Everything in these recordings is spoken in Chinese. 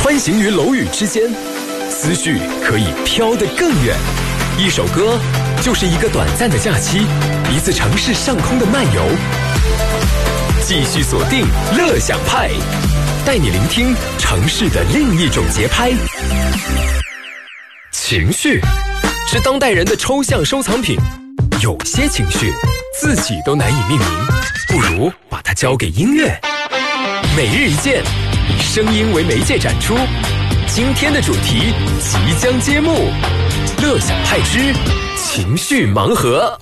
穿行于楼宇之间，思绪可以飘得更远。一首歌就是一个短暂的假期，一次城市上空的漫游。继续锁定乐享派，带你聆听城市的另一种节拍。情绪是当代人的抽象收藏品，有些情绪自己都难以命名，不如把它交给音乐。每日一见，以声音为媒介展出。今天的主题即将揭幕，乐享派之情绪盲盒。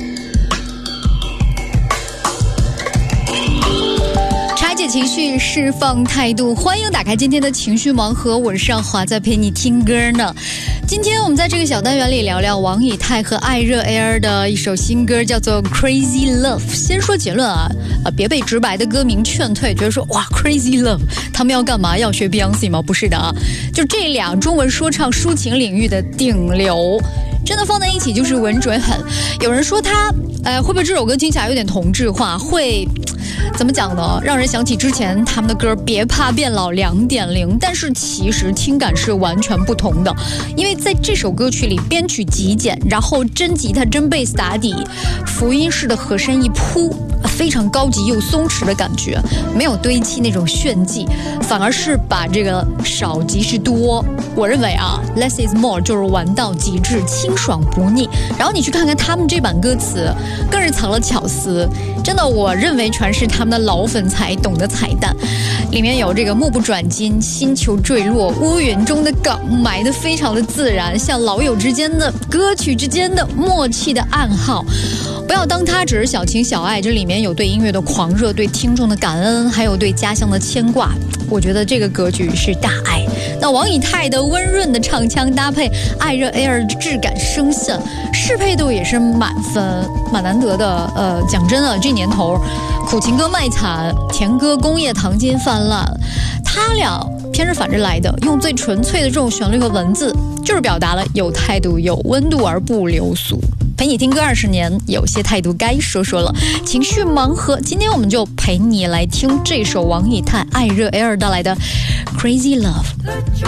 拆解情绪，释放态度，欢迎打开今天的情绪盲盒，我是尚华，在陪你听歌呢。今天我们在这个小单元里聊聊王以太和艾热 Air 的一首新歌，叫做 Crazy Love。 先说结论别被直白的歌名劝退，觉得说哇 Crazy Love 他们要干嘛，要学 Beyonce 吗？不是的啊，就这俩中文说唱抒情领域的顶流，真的放在一起就是稳准狠。有人说他会不会这首歌听起来有点同质化，会怎么讲呢？让人想起之前他们的歌别怕变老 2.0， 但是其实听感是完全不同的。因为在这首歌曲里，编曲极简，然后真吉他真贝斯打底，福音式的和声一铺，非常高级又松弛的感觉，没有堆砌那种炫技，反而是把这个少即是多。我认为less is more 就是玩到极致，清爽不腻。然后你去看看他们这版歌词，更是藏了巧思，真的我认为全是他们的老粉才懂的彩蛋。里面有这个目不转睛，星球坠落，乌云中的梗埋得非常的自然，像老友之间的歌曲之间的默契的暗号。不要当它只是小情小爱，这里面有对音乐的狂热，对听众的感恩，还有对家乡的牵挂。我觉得这个格局是大爱。那王以太的温润的唱腔搭配艾热 Air 的质感声线，适配度也是满分，蛮难得的。讲真的，这年头苦情歌卖惨，甜歌工业糖金泛滥，他俩偏是反着来的，用最纯粹的这种旋律和文字，就是表达了有态度有温度而不流俗。陪你听歌20年，有些态度该说说了。情绪盲盒，今天我们就陪你来听这首王以太艾热 Air 带来的 Crazy Love。